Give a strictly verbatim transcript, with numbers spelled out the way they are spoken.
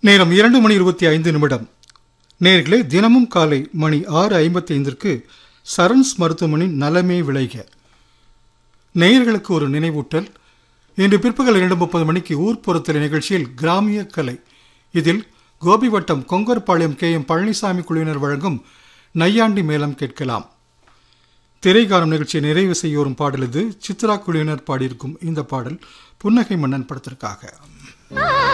நேரம் இரண்டு மணி இருபத்தி ஐந்து நிமிடம். நேர்களே, தினமும் காலை மணி ஆறு ஐம்பத்தி ஐந்திற்கு சரண்ஸ் மருத்துவமனை நலமே விளைக. நேயர்களுக்கு ஒரு நினைவூட்டல். இன்று பிற்பகல் இரண்டு முப்பது மணிக்கு ஊர்ப்புறத்தல் நிகழ்ச்சியில் கிராமிய கலை, இதில் கோபி வட்டம் கொங்கர்பாளையம் கே எம் பழனிசாமி குழுவினர் வழங்கும் நையாண்டி மேளம் கேட்கலாம். திரைகாரம் நிகழ்ச்சியை நிறைவு செய்ய வரும் பாடல் இது. சித்ரா குழுவினர் பாடியிருக்கும் இந்த பாடல் புன்னகை மன்னன் படத்திற்காக.